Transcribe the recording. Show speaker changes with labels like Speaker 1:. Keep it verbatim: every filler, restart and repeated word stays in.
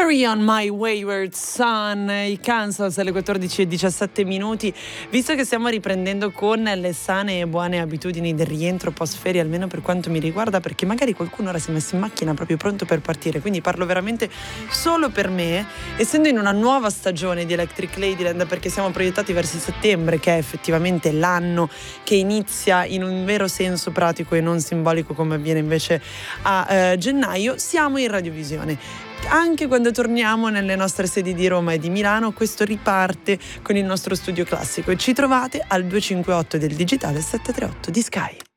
Speaker 1: Carry on my wayward son, i Kansas alle quattordici e diciassette minuti. Visto che stiamo riprendendo con le sane e buone abitudini del rientro post ferie, almeno per quanto mi riguarda, perché magari qualcuno ora si è messo in macchina proprio pronto per partire, quindi parlo veramente solo per me, essendo in una nuova stagione di Electric Ladyland, perché siamo proiettati verso settembre, che è effettivamente l'anno che inizia in un vero senso pratico e non simbolico come avviene invece a eh, gennaio. Siamo in radiovisione. Anche quando torniamo nelle nostre sedi di Roma e di Milano, questo riparte con il nostro studio classico e ci trovate al duecentocinquantotto del digitale settecentotrentotto di Sky.